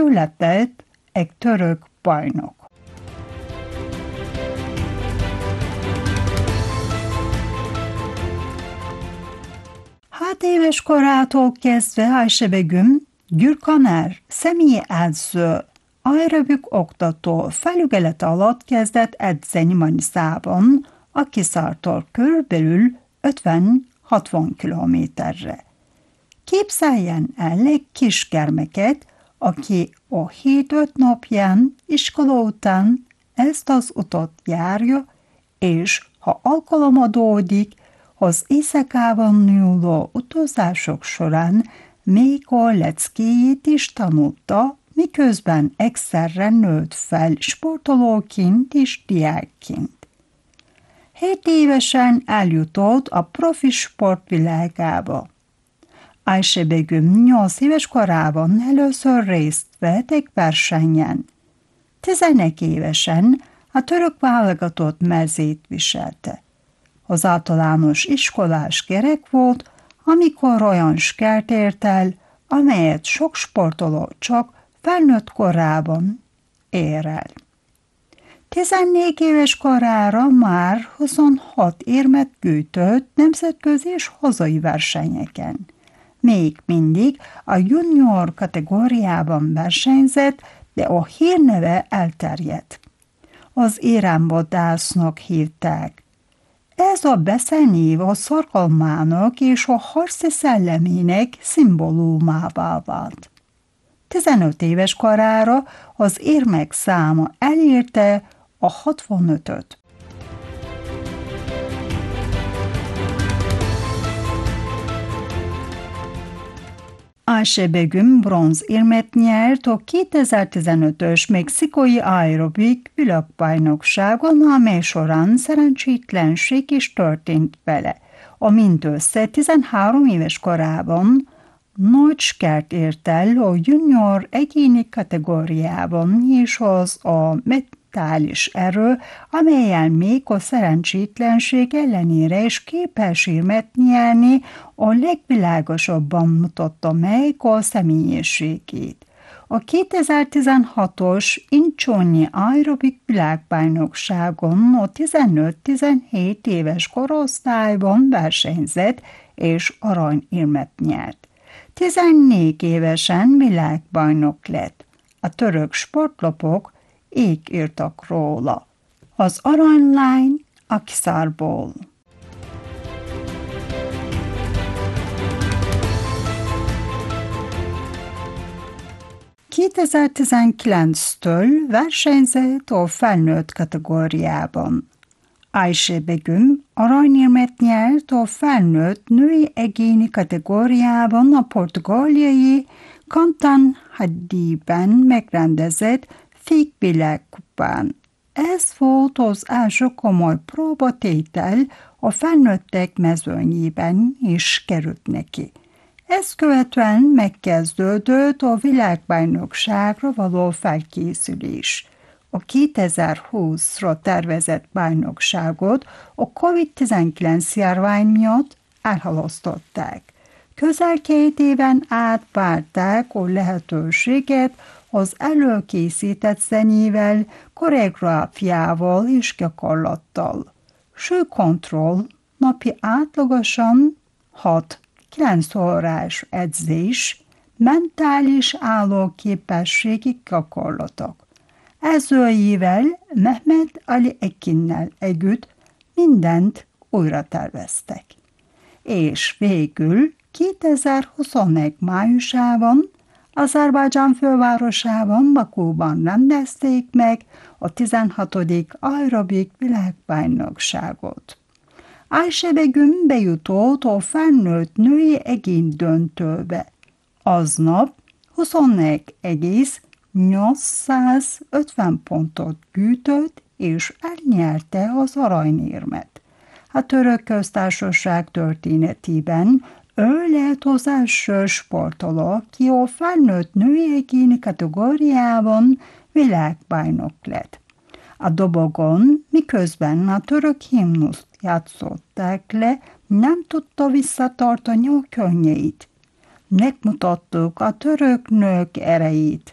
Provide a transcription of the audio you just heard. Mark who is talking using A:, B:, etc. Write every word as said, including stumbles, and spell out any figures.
A: született egy török bajnok. Hat éves korától kezdve Ayşe Begüm, Gürkaner személyi edző, aerobik oktató felügyelete alatt kezdett edzeni Manisában, Akhisartól körülbelül ötven-hatvan kilométerre. Képzeljen el egy kisgyermeket, aki a hét-öt napján iskola után ezt az utat járja, és ha alkalom adódik, az éjszakában nyúló utazások során még a leckéjét is tanulta, miközben egyszerre nőtt fel sportolóként és diákként. Hét évesen eljutott a profi sportvilágába. Ayşe Begüm nyolc éves korában először részt vett egy versenyen. Tizenegy évesen a török válogatott mezét viselte. Az általános iskolás gyerek volt, amikor olyan sikert ért el, amelyet sok sportoló csak felnőtt korában ér el. tizennégy éves korára már huszonhat érmet gyűjtött nemzetközi és hazai versenyeken. Még mindig a junior kategóriában versenyzett, de a hírneve elterjedt. Az éremvadásznak hívták. Ez a beszenév a szorgalmának és a harci szellemének szimbólumává vált. tizenöt éves korára az érmek száma elérte a hatvanötöt. Ayşe Begüm bronzérmet nyert a kétezer-tizenötös mexikói aerobik világbajnokságon, amely során szerencsétlenség is történt vele. A mindössze tizenhárom éves korában nagy sikert ért el a junior egyéni kategóriában, és az a mentális erő, amellyel még a szerencsétlenség ellenére is képes érmet nyerni, a legvilágosabban mutatta meg a személyiségét. A kétezer-tizenhatos Incheonyi aerobik világbajnokságon a tizenöt-tizenhét éves korosztályban versenyzett és aranyérmet nyert. tizennégy évesen világbajnok lett. A török sportlapok így írtak róla. Az aranylány Akhisarból. kétezer-tizenkilenctől versenyzett a felnőtt kategóriában. Ayşe Begüm aranyérmet nyert a felnőtt női egyéni kategóriában a portugáliai Kantan Hadiben megrendezett fékvilágkupán. Ez volt az első komoly próbatétel a felnőttek mezőnyében is került neki. Ezt követően megkezdődött a világbajnokságra való felkészülés. A kétezer-húszra tervezett bajnokságot a kovid tizenkilenc járvány miatt elhalasztották. Közel két éven át várták a lehetőséget az előkészített zenével, koreográfiával és gyakorlattal. Sőkontroll, napi átlagosan hat-kilenc órás edzés, mentális állóképességi gyakorlatok. Edzőjével, Mehmet Ali Ekinnel együtt mindent újra terveztek. És végül kétezer-huszonegy májusában Azerbajdzsán fővárosában, Bakúban rendezték meg a tizenhatodik aerobik világbajnokságot. Ayşe Begüm bejutott a felnőtt női egyén döntőbe. Aznap huszonegy egész nyolcszázötven pontot gyűjtött, és elnyerte az aranyérmet. A török köztársaság történetében ő lett az első sportoló, aki a felnőtt női egyéni kategóriában világbajnok lett. A dobogon, miközben a török himnuszt játszották le, nem tudta visszatartani a könnyeit. Megmutattuk a török nők erejét.